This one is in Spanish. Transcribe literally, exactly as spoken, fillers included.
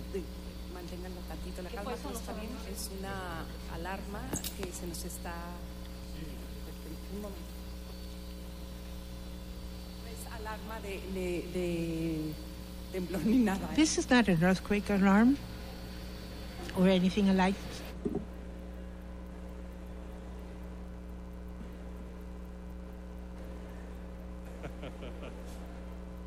de, manténganlo tantito la calma, todo está bien. Es una alarma que se nos está... Un momento. No es alarma de, de, de temblor ni nada. ¿eh? This is not an earthquake alarm or anything like